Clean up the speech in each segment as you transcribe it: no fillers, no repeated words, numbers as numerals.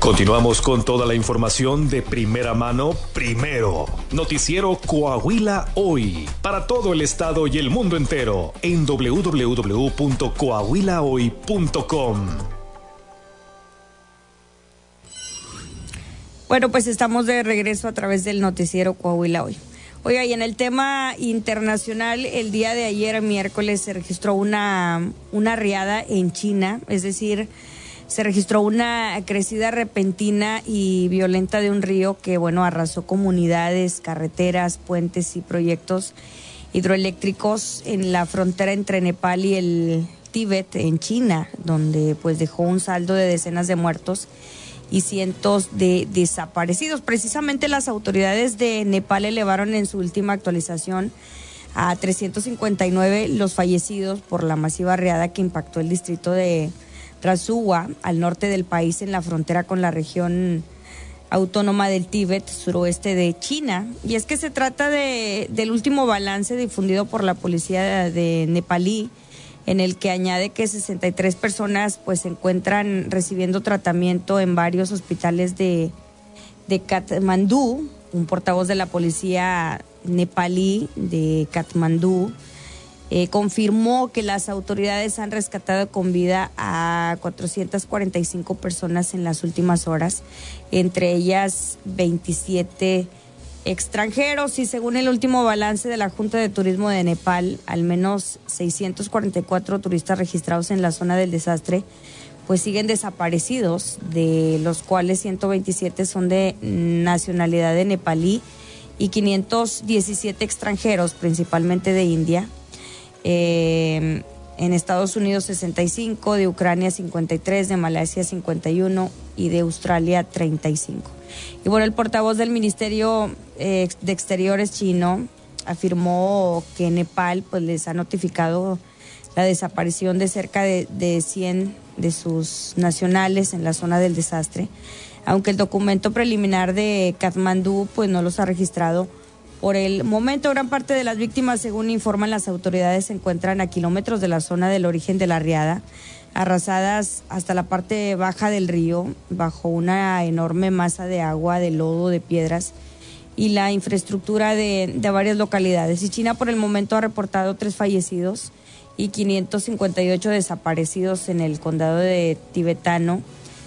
Continuamos con toda la información de primera mano, primero. Noticiero Coahuila Hoy, para todo el estado y el mundo entero, en www.coahuilahoy.com. Bueno, pues estamos de regreso a través del noticiero Coahuila Hoy. Oiga, y en el tema internacional, el día de ayer, miércoles, se registró una riada en China, es decir, se registró una crecida repentina y violenta de un río que, bueno, arrasó comunidades, carreteras, puentes y proyectos hidroeléctricos en la frontera entre Nepal y el Tíbet, en China, donde pues dejó un saldo de decenas de muertos y cientos de desaparecidos. Precisamente las autoridades de Nepal elevaron en su última actualización a 359 los fallecidos por la masiva riada que impactó el distrito de Rasuwa, al norte del país, en la frontera con la región autónoma del Tíbet, suroeste de China. Y es que se trata del último balance difundido por la policía de nepalí, en el que añade que 63 personas pues se encuentran recibiendo tratamiento en varios hospitales de Katmandú. Un portavoz de la policía nepalí de Katmandú confirmó que las autoridades han rescatado con vida a 445 personas en las últimas horas, entre ellas 27 extranjeros, y según el último balance de la Junta de Turismo de Nepal, al menos 644 turistas registrados en la zona del desastre pues siguen desaparecidos, de los cuales 127 son de nacionalidad de nepalí y 517 extranjeros, principalmente de India. En Estados Unidos 65, de Ucrania 53, de Malasia 51 y de Australia 35. Y bueno, el portavoz del Ministerio de Exteriores chino afirmó que Nepal pues les ha notificado la desaparición de cerca de 100 de sus nacionales en la zona del desastre, aunque el documento preliminar de Katmandú pues no los ha registrado. Por el momento, gran parte de las víctimas, según informan las autoridades, se encuentran a kilómetros de la zona del origen de la riada, arrasadas hasta la parte baja del río, bajo una enorme masa de agua, de lodo, de piedras y la infraestructura de varias localidades. Y China, por el momento, ha reportado 3 fallecidos y 558 desaparecidos en el condado de tibetano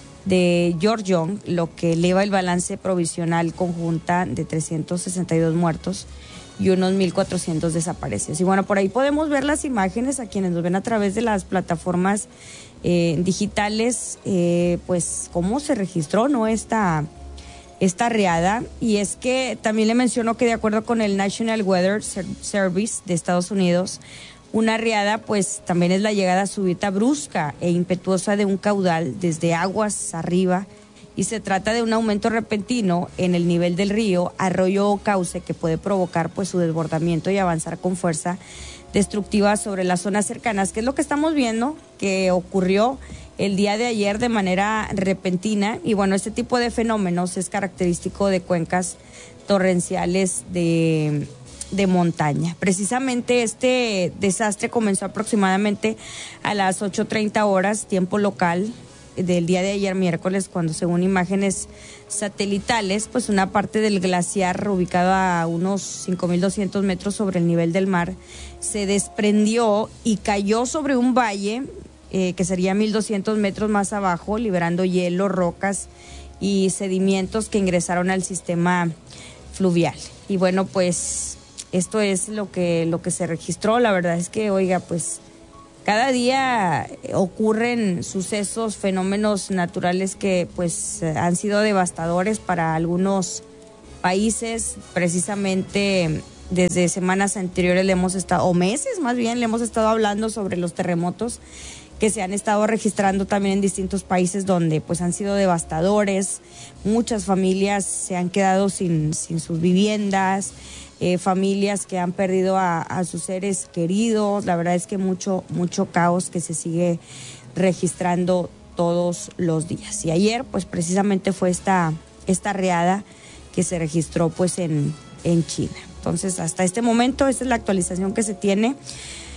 de Georgiong, lo que eleva el balance provisional conjunta de 362 muertos y unos 1,400 desaparecidos. Y bueno, por ahí podemos ver las imágenes a quienes nos ven a través de las plataformas digitales, pues cómo se registró, ¿no?, esta riada. Y es que también le menciono que de acuerdo con el National Weather Service de Estados Unidos, una riada pues también es la llegada súbita, brusca e impetuosa de un caudal desde aguas arriba, y se trata de un aumento repentino en el nivel del río, arroyo o cauce que puede provocar pues su desbordamiento y avanzar con fuerza destructiva sobre las zonas cercanas, que es lo que estamos viendo que ocurrió el día de ayer de manera repentina. Y bueno, este tipo de fenómenos es característico de cuencas torrenciales de montaña. Precisamente este desastre comenzó aproximadamente a las 8:30 horas, tiempo local, del día de ayer miércoles, cuando, según imágenes satelitales, pues una parte del glaciar, ubicado a unos 5,200 metros sobre el nivel del mar, se desprendió y cayó sobre un valle que sería 1,200 metros más abajo, liberando hielo, rocas y sedimentos que ingresaron al sistema fluvial. Y bueno, pues esto es lo que se registró. La verdad es que, oiga, pues cada día ocurren sucesos, fenómenos naturales que pues han sido devastadores para algunos países. Precisamente desde semanas anteriores o meses más bien, le hemos estado hablando sobre los terremotos que se han estado registrando también en distintos países, donde pues han sido devastadores. Muchas familias se han quedado sin sus viviendas, familias que han perdido a sus seres queridos. La verdad es que mucho caos que se sigue registrando todos los días. Y ayer pues precisamente fue esta riada que se registró pues en China. Entonces, hasta este momento esta es la actualización que se tiene.